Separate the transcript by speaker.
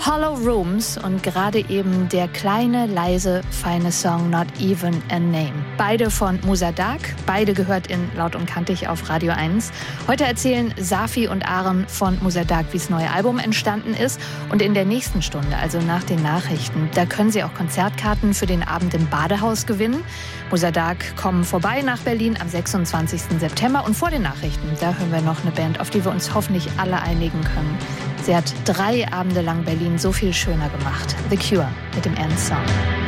Speaker 1: Hollow Rooms und gerade eben der kleine, leise, feine Song Not Even a Name. Beide von Musa Dagh, beide gehört in Laut und Kantig auf Radio 1. Heute erzählen Safi und Aaron von Musa Dagh, wie das neue Album entstanden ist. Und in der nächsten Stunde, also nach den Nachrichten, da können Sie auch Konzertkarten für den Abend im Badehaus gewinnen. Musa Dagh kommen vorbei nach Berlin am 26. September. Und vor den Nachrichten, da hören wir noch eine Band, auf die wir uns hoffentlich alle einigen können. Sie hat 3 Abende lang Berlin so viel schöner gemacht. The Cure mit dem End Song.